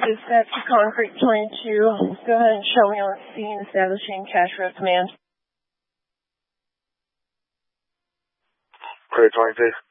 dispatch to Concrete 22. Go ahead and show me on scene establishing cash road command. Concrete 22.